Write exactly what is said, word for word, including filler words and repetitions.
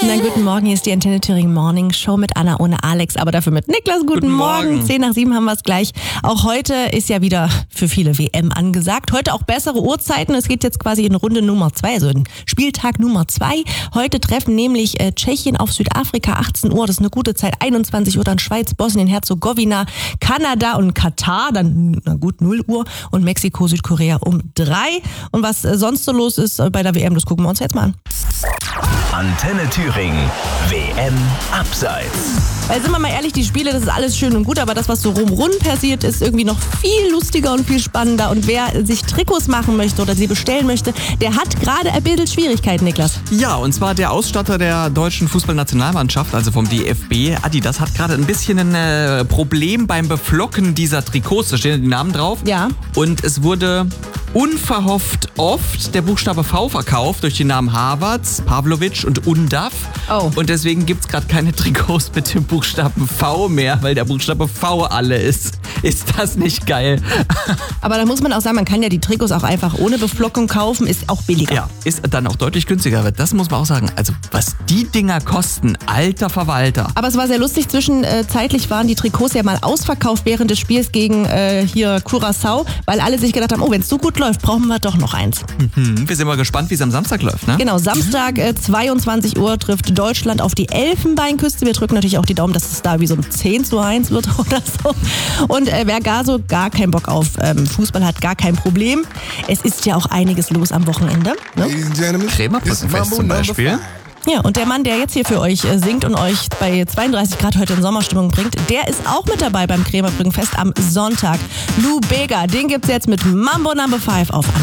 Na, guten Morgen, hier ist die Antenne Thüringen Morning Show mit Anna ohne Alex, aber dafür mit Niklas. Guten, guten Morgen. Morgen. Zehn nach sieben haben wir es gleich. Auch heute ist ja wieder für viele W M angesagt. Heute auch bessere Uhrzeiten. Es geht jetzt quasi in Runde Nummer zwei, also in Spieltag Nummer zwei. Heute treffen nämlich äh, Tschechien auf Südafrika, achtzehn Uhr. Das ist eine gute Zeit. einundzwanzig Uhr dann Schweiz, Bosnien-Herzegowina, Kanada und Katar. Dann, na gut, null Uhr. Und Mexiko, Südkorea um drei. Und was äh, sonst so los ist äh, bei der W M, das gucken wir uns jetzt mal an. Antenne Thüringen, W M Abseits. Weil sind wir mal ehrlich, die Spiele, das ist alles schön und gut, aber das, was so rumrund passiert, ist irgendwie noch viel lustiger und viel spannender. Und wer sich Trikots machen möchte oder sie bestellen möchte, der hat gerade ein bisschen Schwierigkeiten, Niklas. Ja, und zwar der Ausstatter der deutschen Fußballnationalmannschaft, also vom D F B, Adidas, hat gerade ein bisschen ein äh, Problem beim Beflocken dieser Trikots. Da stehen die Namen drauf. Ja. Und es wurde unverhofft oft der Buchstabe V verkauft durch die Namen Havertz, Pavlovic und Undav. Oh. Und deswegen gibt es gerade keine Trikots mit dem Buchstaben V mehr, weil der Buchstabe V alle ist. Ist das nicht geil? Aber da muss man auch sagen, man kann ja die Trikots auch einfach ohne Beflockung kaufen, ist auch billiger. Ja, ist dann auch deutlich günstiger. Das muss man auch sagen. Also was die Dinger kosten, alter Verwalter. Aber es war sehr lustig, zwischenzeitlich waren die Trikots ja mal ausverkauft während des Spiels gegen äh, hier Curaçao, weil alle sich gedacht haben, oh, wenn es so gut läuft, brauchen wir doch noch eins. Mhm, wir sind mal gespannt, wie es am Samstag läuft, ne? Genau, Samstag äh, zweiundzwanzig Uhr trifft Deutschland auf die Elfenbeinküste. Wir drücken natürlich auch die Daumen, dass es da wie so ein zehn zu eins wird oder so. Und äh, wer gar so gar keinen Bock auf ähm, Fußball hat, gar kein Problem. Es ist ja auch einiges los am Wochenende. Ne? Krämerbrückenfest zum Beispiel. Ja, und der Mann, der jetzt hier für euch äh, singt und euch bei zweiunddreißig Grad heute in Sommerstimmung bringt, der ist auch mit dabei beim Krämerbrückenfest am Sonntag. Lou Bega, den gibt's jetzt mit Mambo Number fünf auf Antenne.